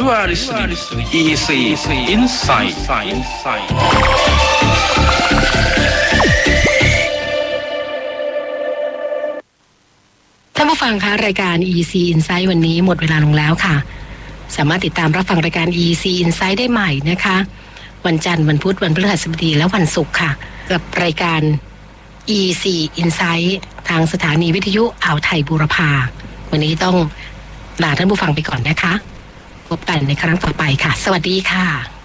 are listening to EC Insight. ท่านผู้ฟังคะรายการ EC Insight วันนี้หมดเวลาลงแล้วค่ะสามารถติดตามรับฟังรายการ EC Insight ได้ใหม่นะคะวันจันทร์วันพุธวันพฤหัสบดีและวันศุกร์ค่ะกับรายการ EC Insight ทางสถานีวิทยุอ่าวไทยบูรพาวันนี้ต้องลาท่านผู้ฟังไปก่อนนะคะพบกันในครั้งต่อไปค่ะสวัสดีค่ะ